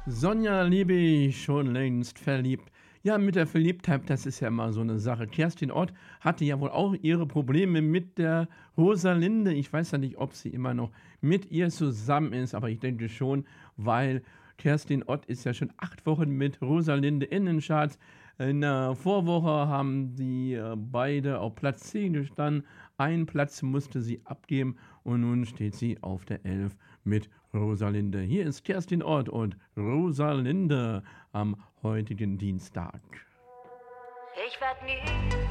Sonja liebe ich schon längst verliebt. Ja, mit der Verliebtheit, das ist ja immer so eine Sache. Kerstin Ott hatte ja wohl auch ihre Probleme mit der Rosalinde. Ich weiß ja nicht, ob sie immer noch mit ihr zusammen ist, aber ich denke schon, weil Kerstin Ott ist ja schon 8 Wochen mit Rosalinde in den Charts. In der Vorwoche haben die beide auf Platz 10 gestanden. Einen Platz musste sie abgeben und nun steht sie auf der 11 mit Rosalinde. Hier ist Kerstin Ott und Rosalinde am heutigen Dienstag. Ich werd nie